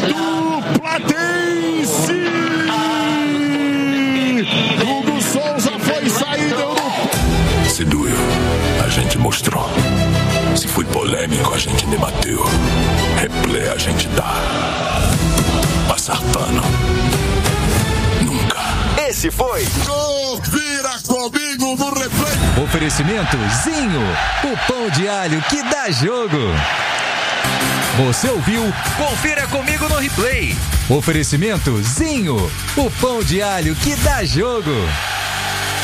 do Platense. Hugo Souza foi sair, deu no... Se doeu, a gente mostrou. Se foi polêmico, a gente debateu. Replay a gente dá. Passar pano. Nunca. Esse foi Confira comigo no replay. Oferecimento Zinho, o pão de alho que dá jogo. Você ouviu? Confira comigo no replay. Oferecimento Zinho, o pão de alho que dá jogo.